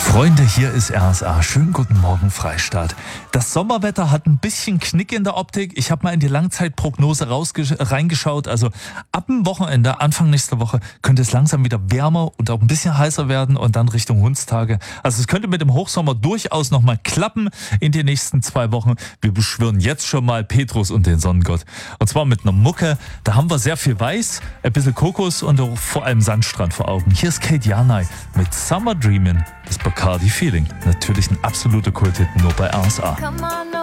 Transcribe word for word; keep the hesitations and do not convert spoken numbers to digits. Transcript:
Freunde, hier ist R S A. Schönen guten Morgen, Freistaat. Das Sommerwetter hat ein bisschen Knick in der Optik. Ich habe mal in die Langzeitprognose rausge- reingeschaut. Also ab dem Wochenende, Anfang nächster Woche, könnte es langsam wieder wärmer und auch ein bisschen heißer werden und dann Richtung Hundstage. Also es könnte mit dem Hochsommer durchaus nochmal klappen in den nächsten zwei Wochen. Wir beschwören jetzt schon mal Petrus und den Sonnengott. Und zwar mit einer Mucke. Da haben wir sehr viel Weiß, ein bisschen Kokos und auch vor allem Sandstrand vor Augen. Hier ist Kate Janai mit Summer Dreamin'. Das Bacardi Feeling. Natürlich ein absoluter Kulthit nur bei R S A.